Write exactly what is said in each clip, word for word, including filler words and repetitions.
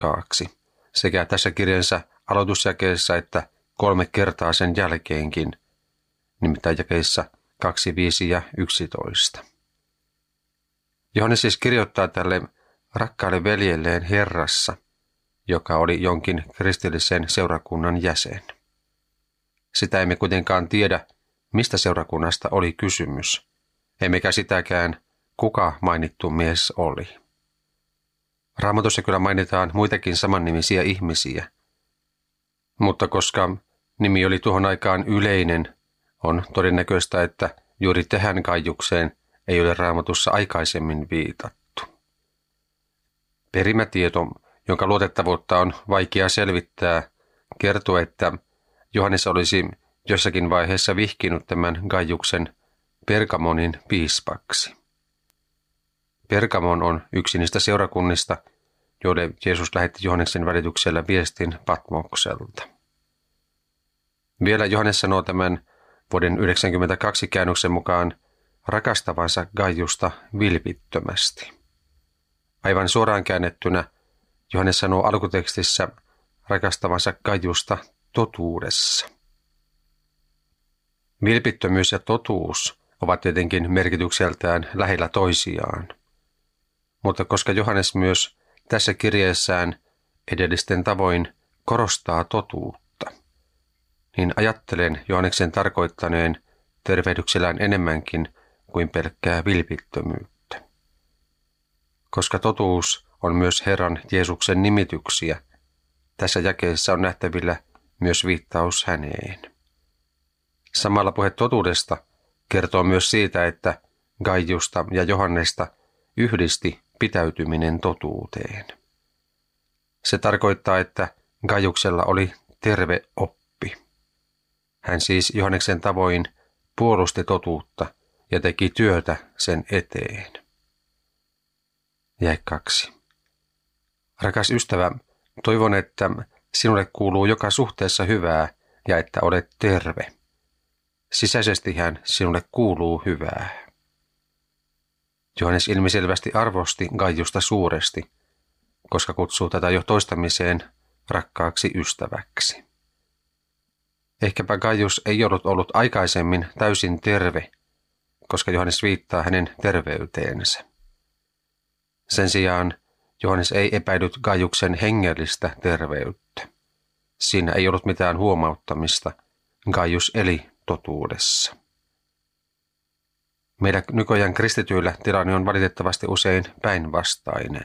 rakkaaksi, sekä tässä kirjansa aloitusjakeessa että kolme kertaa sen jälkeenkin, nimittäin jakeissa kaksi, viisi ja yksitoista. Johannes siis kirjoittaa tälle rakkaalle veljelleen Herrassa, joka oli jonkin kristillisen seurakunnan jäsen. Sitä emme kuitenkaan tiedä, mistä seurakunnasta oli kysymys, emmekä sitäkään, kuka mainittu mies oli. Raamatussa kyllä mainitaan muitakin samannimisiä ihmisiä, mutta koska nimi oli tuohon aikaan yleinen, on todennäköistä, että juuri tähän Gaiukseen ei ole Raamatussa aikaisemmin viitattu. Perimätieto, jonka luotettavuutta on vaikea selvittää, kertoo, että Johannes olisi jossakin vaiheessa vihkinut tämän Gaiuksen Pergamonin piispaksi. Pergamon on yksi niistä seurakunnista, joille Jeesus lähetti Johanneksen välityksellä viestin Patmokselta. Vielä Johannes sanoo tämän vuoden yhdeksänkymmentäkaksi käännöksen mukaan rakastavansa Gaiusta vilpittömästi. Aivan suoraan käännettynä Johannes sanoo alkutekstissä rakastavansa Gaiusta totuudessa. Vilpittömyys ja totuus ovat tietenkin merkitykseltään lähellä toisiaan. Mutta koska Johannes myös tässä kirjeessään edellisten tavoin korostaa totuutta, niin ajattelen Johanneksen tarkoittaneen tervehdyksellään enemmänkin kuin pelkkää vilpittömyyttä. Koska totuus on myös Herran Jeesuksen nimityksiä, tässä jakeessa on nähtävillä myös viittaus häneen. Samalla puhe totuudesta kertoo myös siitä, että Gaiusta ja Johannesta yhdisti pitäytyminen totuuteen. Se tarkoittaa, että Gaiuksella oli terve oppi. Hän siis Johanneksen tavoin puolusti totuutta ja teki työtä sen eteen. Jae kaksi. Rakas ystävä, toivon, että sinulle kuuluu joka suhteessa hyvää ja että olet terve. Sisäisestihän sinulle kuuluu hyvää. Johannes ilmiselvästi arvosti Gaiusta suuresti, koska kutsuu tätä jo toistamiseen rakkaaksi ystäväksi. Ehkäpä Gaius ei ollut ollut aikaisemmin täysin terve, koska Johannes viittaa hänen terveyteensä. Sen sijaan Johannes ei epäillyt Gaiuksen hengellistä terveyttä. Siinä ei ollut mitään huomauttamista. Gaius eli totuudessa. Meillä nykyajan kristityillä tilanne on valitettavasti usein päinvastainen.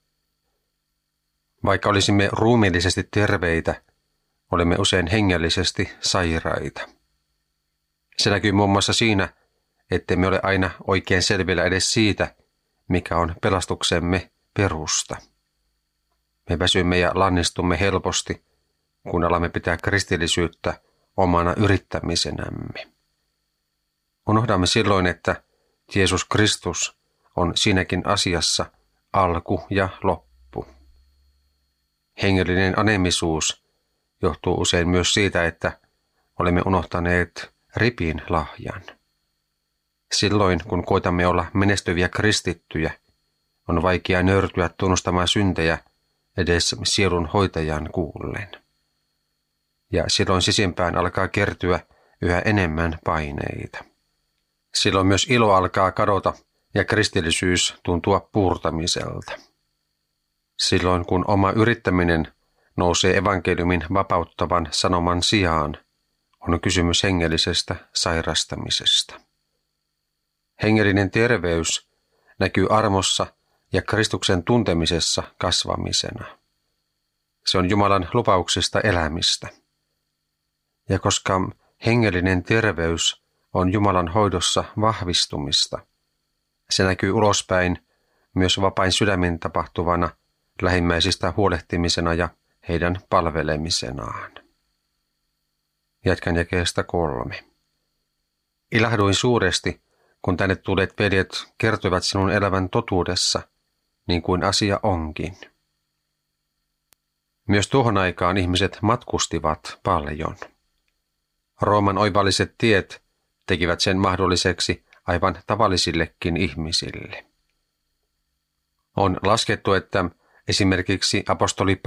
Vaikka olisimme ruumiillisesti terveitä, olemme usein hengellisesti sairaita. Se näkyy muun muassa siinä, ettemme ole aina oikein selvillä edes siitä, mikä on pelastuksemme perusta. Me väsymme ja lannistumme helposti, kun alamme pitää kristillisyyttä omana yrittämisenämme. Unohdamme silloin, että Jeesus Kristus on siinäkin asiassa alku ja loppu. Hengellinen anemisuus johtuu usein myös siitä, että olemme unohtaneet ripin lahjan. Silloin, kun koitamme olla menestyviä kristittyjä, on vaikea nöyrtyä tunnustamaan syntejä edes sielun hoitajan kuullen. Ja silloin sisimpään alkaa kertyä yhä enemmän paineita. Silloin myös ilo alkaa kadota ja kristillisyys tuntua puurtamiselta. Silloin kun oma yrittäminen nousee evankeliumin vapauttavan sanoman sijaan, on kysymys hengellisestä sairastamisesta. Hengellinen terveys näkyy armossa ja Kristuksen tuntemisessa kasvamisena. Se on Jumalan lupauksista elämistä. Ja koska hengellinen terveys on Jumalan hoidossa vahvistumista, se näkyy ulospäin myös vapain sydämin tapahtuvana lähimmäisistä huolehtimisena ja heidän palvelemisenaan. Jatkan jakeesta kolme. Ilahduin suuresti, kun tänne tulleet veljet kertoivat sinun elävän totuudessa, niin kuin asia onkin. Myös tuohon aikaan ihmiset matkustivat paljon. Rooman oivalliset tiet tekivät sen mahdolliseksi aivan tavallisillekin ihmisille. On laskettu, että Esimerkiksi apostoli